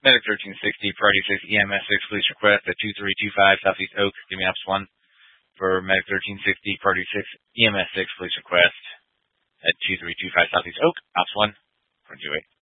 Medic 1360, Priority 6, EMS 6, police request at 2325 Southeast Oak. Give me Ops 1 for Medic 1360, Priority 6, EMS 6, police request at 2325 Southeast Oak. Ops 1, for 28.